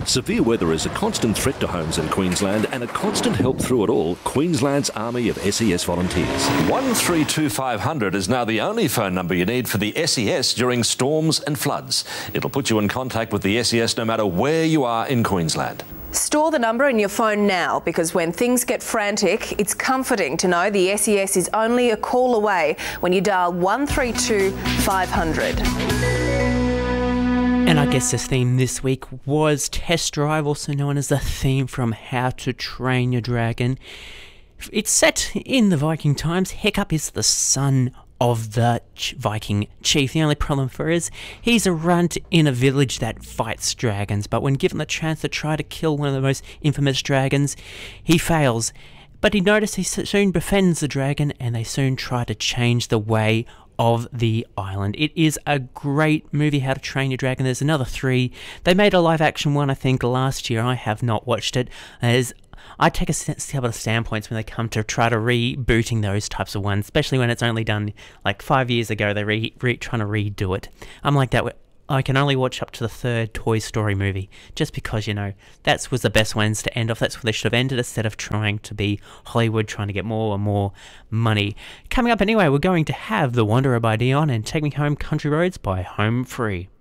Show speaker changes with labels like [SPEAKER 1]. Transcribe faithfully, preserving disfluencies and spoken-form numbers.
[SPEAKER 1] Severe weather is a constant threat to homes in Queensland and a constant help through it all, Queensland's army of S E S volunteers. one three two five hundred is now the only phone number you need for the S E S during storms and floods. It'll put you in contact with the S E S no matter where you are in Queensland.
[SPEAKER 2] Store the number in your phone now, because when things get frantic, it's comforting to know the S E S is only a call away when you dial one three two five hundred.
[SPEAKER 3] And I guess the theme this week was Test Drive, also known as the theme from How to Train Your Dragon. It's set in the Viking times. Hiccup is the son of the ch- Viking chief. The only problem for is he's a runt in a village that fights dragons, but when given the chance to try to kill one of the most infamous dragons, he fails. But he noticed he soon befriends the dragon, and they soon try to change the way of the island. It is a great movie, How to Train Your Dragon. There's another three. They made a live action one, I think, last year. I have not watched it. As I take a couple of standpoints when they come to try to rebooting those types of ones, especially when it's only done like five years ago. They're re- re- trying to redo it. I'm like that. I can only watch up to the third Toy Story movie, just because, you know, that was the best ones to end off. That's where they should have ended, instead of trying to be Hollywood, trying to get more and more money. Coming up anyway, we're going to have The Wanderer by Dion and Take Me Home Country Roads by Home Free.